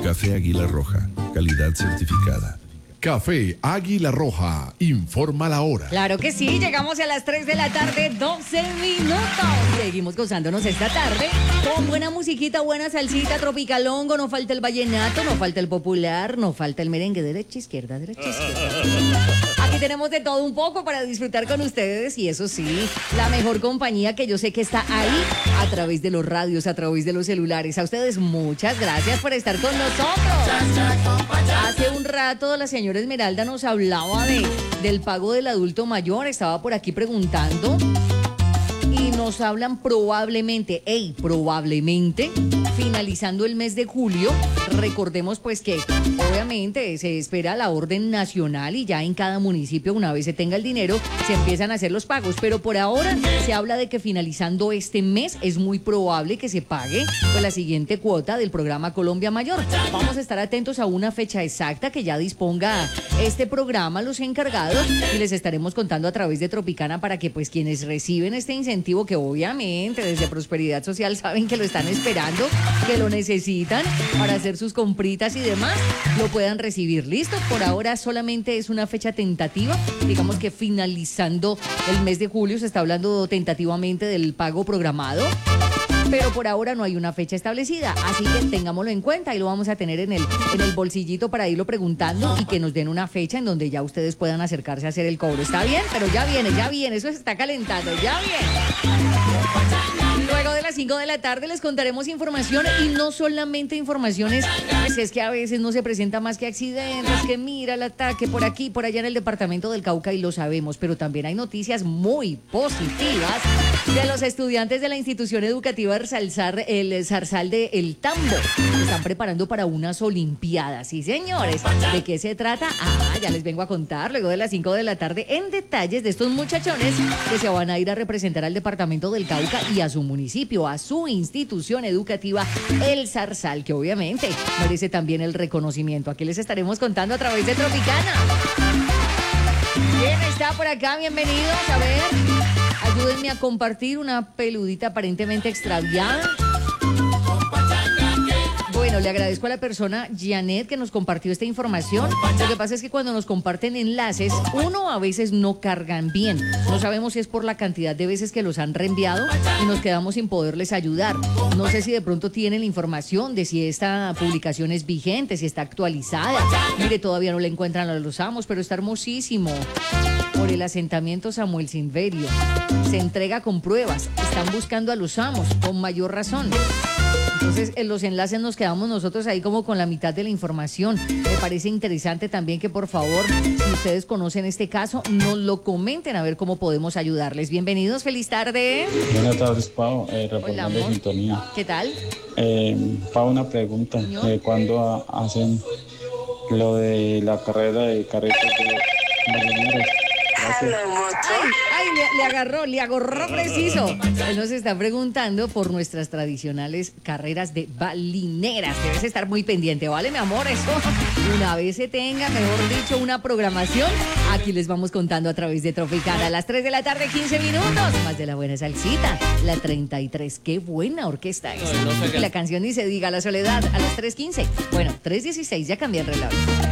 Café Águila Roja, calidad certificada. Café Águila Roja, informa la hora. Claro que sí, llegamos a las 3 de la tarde, 12 minutos. Seguimos gozándonos esta tarde con buena musiquita, buena salsita, tropicalongo, no falta el vallenato, no falta el popular, no falta el merengue, derecha, izquierda, derecha, izquierda. Aquí tenemos de todo un poco para disfrutar con ustedes y eso sí, la mejor compañía que yo sé que está ahí a través de los radios, a través de los celulares. A ustedes muchas gracias por estar con nosotros. Hace un rato la señora Esmeralda nos hablaba del pago del adulto mayor, estaba por aquí preguntando y nos hablan probablemente, finalizando el mes de julio. Recordemos pues que obviamente se espera la orden nacional y ya en cada municipio, una vez se tenga el dinero, se empiezan a hacer los pagos, pero por ahora se habla de que finalizando este mes es muy probable que se pague pues la siguiente cuota del programa Colombia Mayor. Vamos a estar atentos a una fecha exacta que ya disponga este programa, los encargados, y les estaremos contando a través de Tropicana para que pues quienes reciben este incentivo, que obviamente desde Prosperidad Social saben que lo están esperando, que lo necesitan para hacer sus compritas y demás, lo puedan recibir. Listo, por ahora solamente es una fecha tentativa, digamos que finalizando el mes de julio se está hablando tentativamente del pago programado, pero por ahora no hay una fecha establecida, así que tengámoslo en cuenta y lo vamos a tener en el bolsillito para irlo preguntando y que nos den una fecha en donde ya ustedes puedan acercarse a hacer el cobro. ¿Está bien? Pero ya viene, eso se está calentando, ya viene. Luego de las 5 de la tarde les contaremos información y no solamente informaciones, pues es que a veces no se presenta más que accidentes, que mira el ataque por aquí, por allá en el departamento del Cauca y lo sabemos, pero también hay noticias muy positivas de los estudiantes de la institución educativa el Zarzal de El Tambo. Se están preparando para unas olimpiadas, sí señores. ¿De qué se trata? Ya les vengo a contar luego de las 5 de la tarde en detalles de estos muchachones que se van a ir a representar al departamento del Cauca y a su municipio, a su institución educativa El Zarzal, que obviamente merece también el reconocimiento. Aquí les estaremos contando a través de Tropicana. ¿Quién está por acá? Bienvenidos. A ver, ayúdenme a compartir una peludita aparentemente extraviada. Bueno, le agradezco a la persona Janet que nos compartió esta información. Lo que pasa es que cuando nos comparten enlaces, uno a veces no cargan bien. No sabemos si es por la cantidad de veces que los han reenviado y nos quedamos sin poderles ayudar. No sé si de pronto tienen la información de si esta publicación es vigente, si está actualizada. Mire, todavía no le encuentran a los amos, pero está hermosísimo. Por el asentamiento Samuel Silverio. Se entrega con pruebas. Están buscando a los amos, con mayor razón. Entonces, en los enlaces nos quedamos nosotros ahí como con la mitad de la información. Me parece interesante también que, por favor, si ustedes conocen este caso, nos lo comenten a ver cómo podemos ayudarles. Bienvenidos, feliz tarde. Buenas tardes, Pau. Hola, Reportando de sintonía. ¿Qué tal? Pau, una pregunta. ¿Cuándo hacen lo de la carrera de carretas de balleneros? Ay, le agarró preciso. Él nos está preguntando por nuestras tradicionales carreras de balineras. Debes estar muy pendiente, ¿vale, mi amor? Eso, una vez se tenga, mejor dicho, una programación, aquí les vamos contando a través de Tropicana. A las 3 de la tarde, 15 minutos. Más de la buena salsita, la 33. Qué buena orquesta es. La canción ni se diga, La Soledad, a las 3:15. Bueno, 3:16, ya cambié el reloj.